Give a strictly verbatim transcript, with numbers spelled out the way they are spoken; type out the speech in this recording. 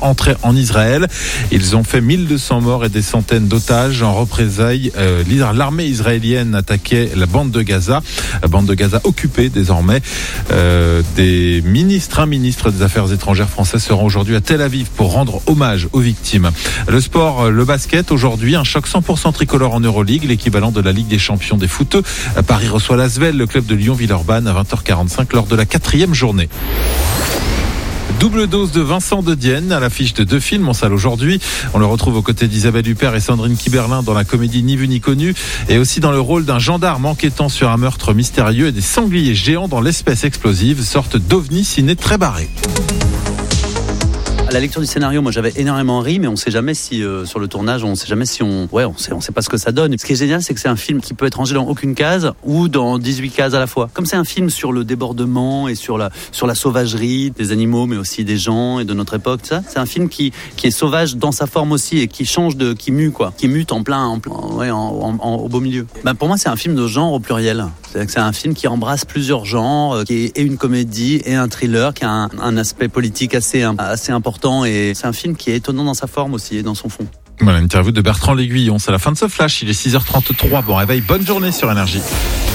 entrer en Israël. Ils ont fait mille deux cents morts et des centaines d'otages. En représailles, euh, l'armée israélienne attaquait la bande de Gaza. La bande de Gaza occupée désormais. Euh, des ministres, un ministre des Affaires étrangères français se rend aujourd'hui à Tel Aviv pour rendre hommage aux victimes. Le sport, le basket, aujourd'hui, un choc cent pour cent tricolore en Euroleague, l'équivalent de la Ligue des champions des footeux. Paris reçoit l'Asvel, le club de Lyon-Villeurbanne à vingt heures quarante-cinq lors de la quatrième journée. Double dose de Vincent de Dienne à l'affiche de deux films en salle aujourd'hui. On le retrouve aux côtés d'Isabelle Huppert et Sandrine Kiberlin dans la comédie Ni vu ni connu, et aussi dans le rôle d'un gendarme enquêtant sur un meurtre mystérieux et des sangliers géants dans l'espèce explosive, sorte d'ovni ciné très barré. À la lecture du scénario, moi j'avais énormément ri, mais on sait jamais si euh, sur le tournage, on sait jamais si on, ouais, on sait, on sait pas ce que ça donne. Ce qui est génial, c'est que c'est un film qui peut être rangé dans aucune case ou dans dix-huit cases à la fois. Comme c'est un film sur le débordement et sur la sur la sauvagerie des animaux, mais aussi des gens et de notre époque, ça, c'est un film qui qui est sauvage dans sa forme aussi et qui change de, qui mue quoi, qui mute en plein, en, plein, ouais, en, en, en au beau milieu. Ben pour moi, c'est un film de genre au pluriel. C'est c'est un film qui embrasse plusieurs genres, qui est et une comédie et un thriller, qui a un, un aspect politique assez assez important. Et c'est un film qui est étonnant dans sa forme aussi et dans son fond. Voilà, interview de Bertrand L'Aiguillon. C'est la fin de ce flash. Il est six heures trente-trois. Bon réveil, bonne journée sur Énergie.